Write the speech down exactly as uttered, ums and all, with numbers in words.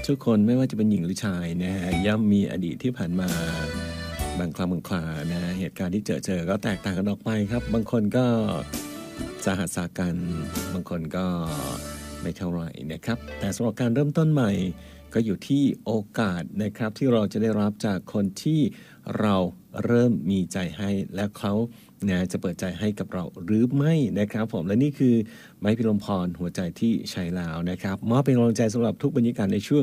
ทุกคนไม่ว่าจะเป็นหญิงหรือชายนะฮะย่อมมีอดีตที่ผ่านมาบางครั้งบางครานะเหตุการณ์ที่เจอเจอก็แตกต่างกันออกไปครับบางคนก็สาหัสสากันบางคนก็ไม่เท่าไหร่นะครับแต่สำหรับการเริ่มต้นใหม่ก็อยู่ที่โอกาสนะครับที่เราจะได้รับจากคนที่เราเริ่มมีใจให้และเขานะจะเปิดใจให้กับเราหรือไม่นะครับผมและนี่คือไม้พิรมพรหัวใจที่ใช่แล้วนะครับมอบเป็นกำลังใจสำหรับทุกบรรยากาศในช่วง